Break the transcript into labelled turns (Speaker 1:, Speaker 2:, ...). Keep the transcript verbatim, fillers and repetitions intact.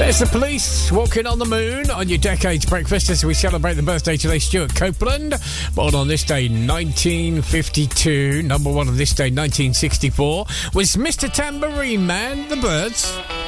Speaker 1: There's the Police, Walking on the Moon on your Decades Breakfast as we celebrate the birthday today, Stuart Copeland. Born on this day, nineteen fifty-two. Number one on this day, nineteen sixty-four, was Mister Tambourine Man, The Byrds.